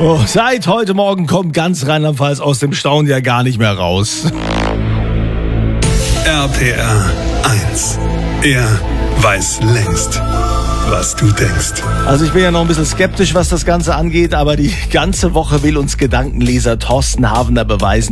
Oh, seit heute Morgen kommt ganz Rheinland-Pfalz aus dem Staunen ja gar nicht mehr raus. RPR 1. Er weiß längst, was du denkst. Also ich bin ja noch ein bisschen skeptisch, was das Ganze angeht, aber die ganze Woche will uns Gedankenleser Thorsten Havener beweisen,